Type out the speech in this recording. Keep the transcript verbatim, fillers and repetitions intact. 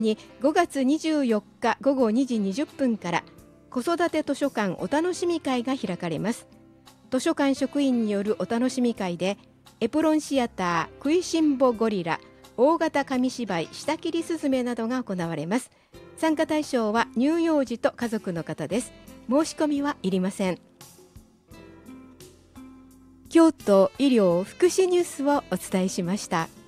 にごがつにじゅうよっかごごにじにじゅっぷんから子育て図書館お楽しみ会が開かれます。図書館職員によるお楽しみ会で、エプロンシアター、食いしん坊ゴリラ、大型紙芝居、下切りすずめなどが行われます。参加対象は乳幼児と家族の方です。申し込みはいりません。京都医療福祉ニュースをお伝えしました。